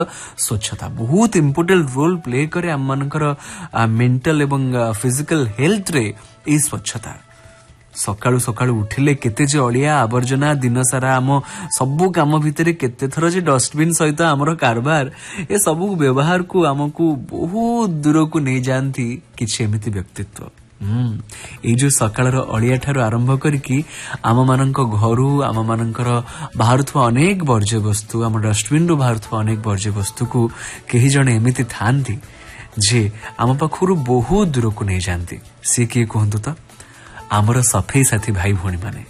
स्वच्छता बहुत important role play करे आम मानकर मेंटल एवं फिजिकल हेल्थ रे ई स्वच्छता सकाळु सकाळु उठिले केते जे अलिया आवर्जना दिन सारा आम सबु काम भितरे केते थर जे डस्टबिन सहित आमर कारबार ए सबु व्यवहार को आमको बहुत दूर को नहीं जानती किछि एमिति व्यक्तित्व ये जो सकाळर अलिया ठारू आरंभ करके आम मानक घरू आम मानकर बाहरुथवा अनेक वर्ज्य वस्तु आम डस्टबिन रु बाहरुथवा अनेक वर्ज्य वस्तु को केही जणे एमिति थांती जे आम पाखरु बहुत दूर को नहीं जानती सी किए कहतु तो आमर सफेई साथी भाई भौणी माने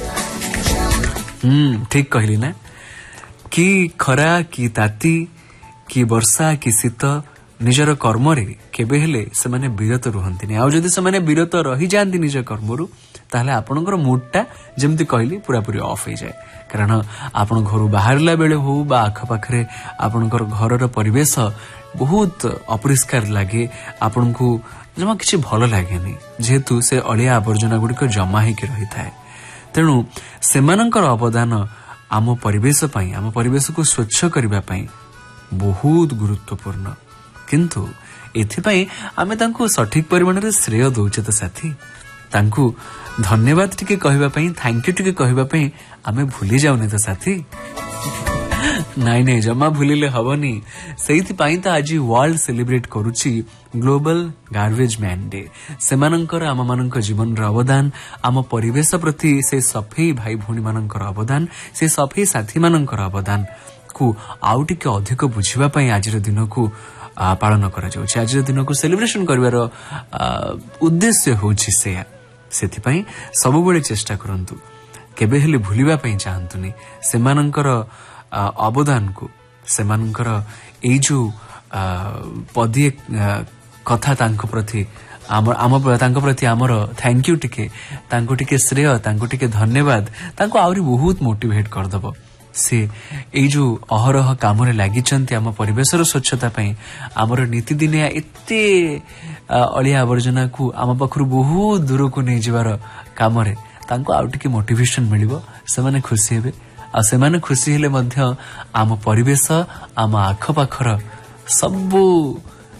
ठीक कहली ना कि खरा कि ताती कि वर्षा कि शीत निजर कर्म रे केबे हेले से माने विरत रुहंतिनी आ जदि से माने विरत रही जांती निज कर्मरु ताहले आपनकर मूडटा जेमति कहली पूरा पूरी ऑफ हो जाए कारण आपण घर बाहरला बेले हो बा आख पाखरे आपनकर घरर परिवेश बहुत अपरिष्कार लागे आपनकु जमा किछि भल लागेनी जेहेतु से अलिया आवर्जना गुडिक जमा हेकि रही थाए तेणु सेमानकर अवदान आम परिवेश पई आम परिवेश को स्वच्छ करबा पई बहुत गुरुत्वपूर्ण किंतु एथिपाई आमे तांको सठिक परिमाण रे श्रेय दउचे तो साथी तांको धन्यवाद टिके कहबा पई थैंक यू टिके कहबा पई आमे भूली जाउनी तो साथी नाई नहीं जमा भूलिले हबनी सेइथि पाई त आज वर्ल्ड सेलिब्रेट करूची ग्लोबल गार्बेज मैन डे सेमानंकर आम मानक जीवन र अवदान आम परिवेश प्रति से सफेई भाई भौणी मानकर अवदान से सफेई साथी मानकर अवदान को आउ टिके अधिक बुझिबा पई आज दिन को पालन करा जाउछि आज दिन को सेलिब्रेशन करबार उद्देश्य होछि सेथि पई सब बेले चेष्टा करंतु केबे हेले भूलिबा पई चाहंतुनी सेमानंकर अवदान को सेमानंकर ए जो पदी कथा तांको प्रति तांको प्रति आमर थैंक यू टिके तांको टिके श्रेय तांको टिके धन्यवाद तांको आउरी बहुत मोटिवेट कर दबो से ए जो अहरह काम रे लागिचंती आम परिवेशर स्वच्छता पई आमर नीतिदिनिया एते अलिया आवर्जना को आम पाखरु बहुत दूर को नहीं जिवार काम रे तांको आउ टिके मोटिवेशन मिलिबो से माने खुशी हेबे आ से माने खुशी हेले मध्य आम परिवेश आम आख पाखर सबु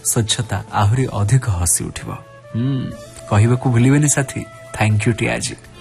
स्वच्छता आहुरी अधिक हसी उठिबो कहबा को भूलिबेनी साथी थैंक यू टी आज।